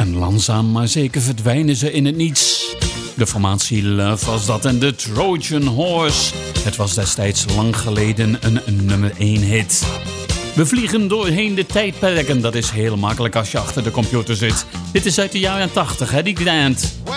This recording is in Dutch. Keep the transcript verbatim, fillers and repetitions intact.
En langzaam maar zeker verdwijnen ze in het niets. De formatie Love was dat en de Trojan Horse. Het was destijds lang geleden een nummer één hit. We vliegen doorheen de tijdperken. Dat is heel makkelijk als je achter de computer zit. Dit is uit de jaren tachtig, Eddie Grant.